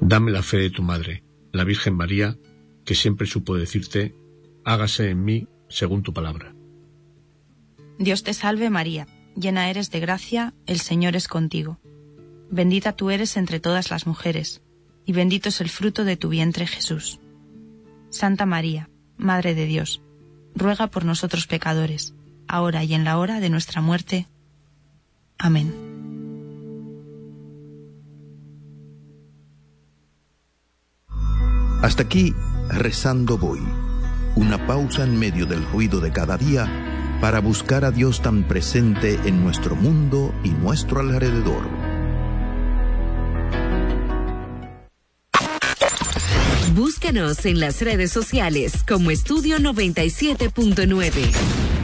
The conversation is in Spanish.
Dame la fe de tu madre, la Virgen María, que siempre supo decirte: hágase en mí según tu palabra. Dios te salve María, llena eres de gracia, el Señor es contigo. Bendita tú eres entre todas las mujeres, y bendito es el fruto de tu vientre Jesús. Santa María, Madre de Dios, ruega por nosotros pecadores, ahora y en la hora de nuestra muerte. Amén. Hasta aquí, Rezando Voy. Una pausa en medio del ruido de cada día para buscar a Dios tan presente en nuestro mundo y nuestro alrededor. Búscanos en las redes sociales como Estudio 97.9.